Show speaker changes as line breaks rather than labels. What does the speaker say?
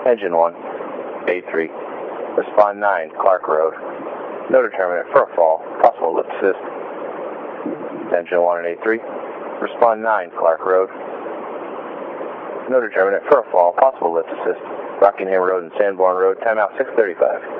Engine 1, A3. Respond 9, Clark Road. No determinant for a fall. Possible lift assist. Engine 1 and A3. Respond 9, Clark Road. No determinant for a fall. Possible lift assist. Rockingham Road and Sanborn Road. Timeout 6:35.